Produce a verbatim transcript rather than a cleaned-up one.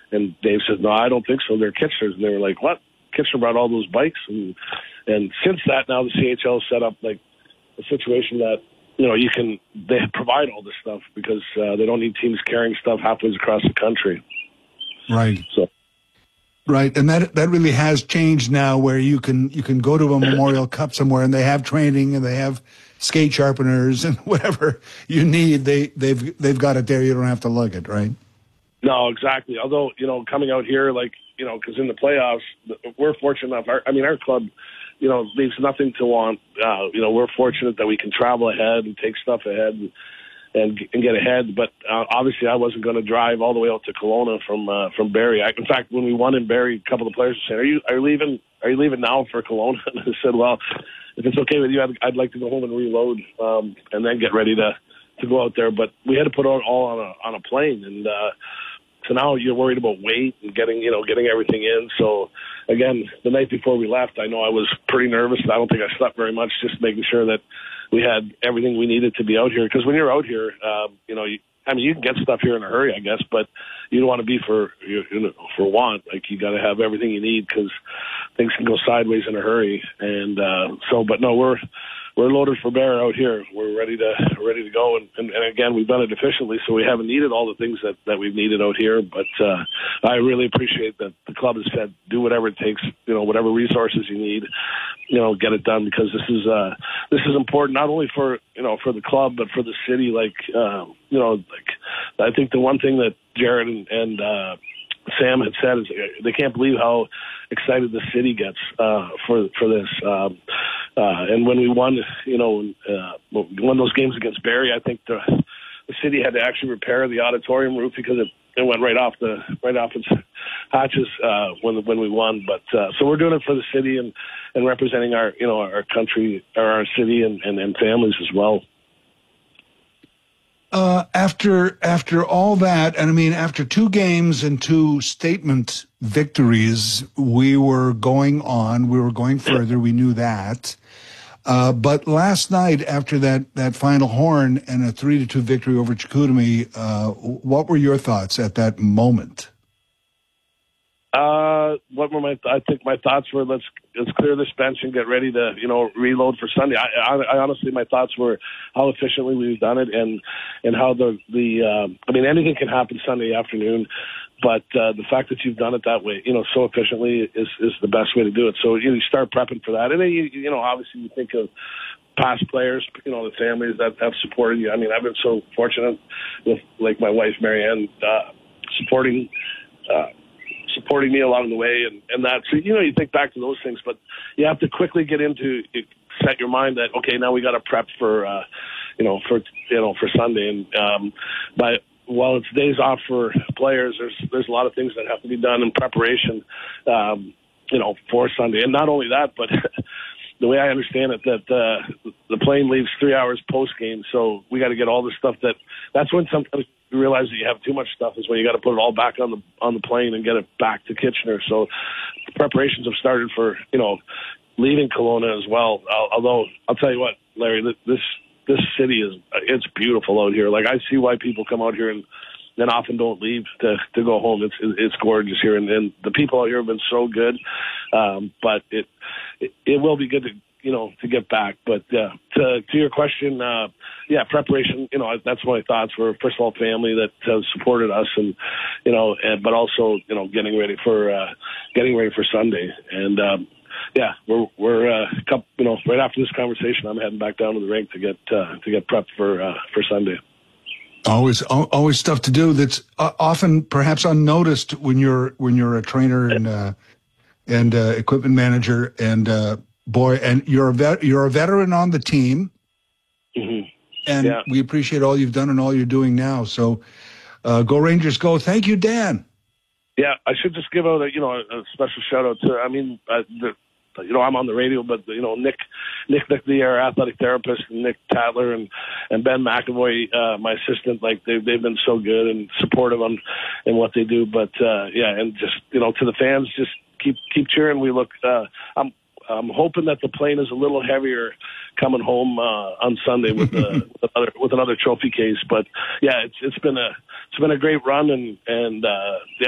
And Dave said, no, I don't think so. They're Kitchener's. And they were like, what? Kitchener brought all those bikes. And, and since that, now the C H L set up like a situation that, you know, you can, they provide all this stuff because uh, they don't need teams carrying stuff halfway across the country. Right. So. Right, and that that really has changed now, where you can you can go to a Memorial Cup somewhere and they have training and they have skate sharpeners and whatever you need. They they've they've got it there. You don't have to lug it, right? No, exactly. Although, you know, coming out here, like, you know, because in the playoffs, we're fortunate enough. Our, I mean, our club, you know, leaves nothing to want. Uh, you know, we're fortunate that we can travel ahead and take stuff ahead and and, and get ahead. But uh, obviously I wasn't going to drive all the way out to Kelowna from uh, from Barrie. I, in fact, when we won in Barrie, a couple of players were saying, are you, are you leaving Are you leaving now for Kelowna? And I said, well, if it's okay with you, I'd, I'd like to go home and reload um, and then get ready to, to go out there. But we had to put it all on a, on a plane. And uh, so now you're worried about weight and getting, you know, getting everything in. So, again, the night before we left, I know I was pretty nervous. I don't think I slept very much, just making sure that we had everything we needed to be out here. Because when you're out here, uh, you know, you, I mean, you can get stuff here in a hurry, I guess, but you don't want to be for you know, for want. Like, you got to have everything you need because things can go sideways in a hurry. And uh, so, but no, we're we're loaded for bear out here. We're ready to ready to go. And, and, and again, we've done it efficiently, so we haven't needed all the things that, that we've needed out here. But uh, I really appreciate that the club has said, do whatever it takes, you know, whatever resources you need, you know, get it done, because this is uh, this is important not only for, you know, for the club, but for the city. Like, um, you know, like I think the one thing that Jared and, and uh, Sam had said is they can't believe how excited the city gets uh, for for this. Um, uh, and when we won, you know, uh, won those games against Barrie, I think the the city had to actually repair the auditorium roof because it, it went right off the right off its hatches uh, when when we won. But uh, so we're doing it for the city and, and representing our you know our country or our city and, and, and families as well. Uh, after after all that, and I mean, after two games and two statement victories, we were going on. We were going further. We knew that. Uh, but last night, after that, that final horn and a three to two victory over Chicoutimi, uh, what were your thoughts at that moment? Uh, what were my? Th- I think my thoughts were let's let's clear this bench and get ready to you know reload for Sunday. I, I, I honestly, my thoughts were how efficiently we've done it and and how the the uh, I mean, anything can happen Sunday afternoon, but uh, the fact that you've done it that way, you know, so efficiently is is the best way to do it. So you, know, you start prepping for that, and then you you know obviously you think of past players, you know, the families that have supported you. I mean, I've been so fortunate with like my wife Marianne uh, supporting. Uh, supporting me along the way and, and that. So, you know, you think back to those things, but you have to quickly get into, set your mind that, okay, now we got to prep for, uh, you know, for, you know, for Sunday. And, um, but while it's days off for players, there's, there's a lot of things that have to be done in preparation, um, you know, for Sunday. And not only that, but the way I understand it, that, uh, the plane leaves three hours post game. So we got to get all the stuff that, that's when sometimes you realize that you have too much stuff is when you got to put it all back on the on the plane and get it back to Kitchener. So the preparations have started for you know leaving Kelowna as well. Although I'll tell you what, Larry, this this city is it's beautiful out here. Like I see why people come out here and then often don't leave to to go home. It's it's gorgeous here, and, and the people out here have been so good. Um, but it, it it will be good to. you know, to get back. But uh, to to your question, uh, yeah, preparation, you know, that's my thoughts were, first of all, family that has supported us and, you know, and, but also, you know, getting ready for, uh, getting ready for Sunday. And, um, yeah, we're, we're, uh, couple, you know, right after this conversation, I'm heading back down to the rink to get, uh, to get prepped for, uh, for Sunday. Always, always stuff to do that's uh, often perhaps unnoticed when you're, when you're a trainer and, uh, and, uh, equipment manager and, uh, boy, and you're a vet, you're a veteran on the team, mm-hmm. and yeah. we appreciate all you've done and all you're doing now. So, uh, go Rangers, go! Thank you, Dan. Yeah, I should just give out a you know a, a special shout out to. I mean, uh, the, you know, I'm on the radio, but you know, Nick, Nick, Nick, the our athletic therapist, and Nick Tadler, and and Ben McAvoy, uh, my assistant. Like they've they've been so good and supportive on in what they do. But uh, yeah, and just you know, to the fans, just keep keep cheering. We look. Uh, I'm. I'm hoping that the plane is a little heavier coming home uh, on Sunday with, uh, with another with another trophy case. But yeah, it's it's been a it's been a great run and and uh,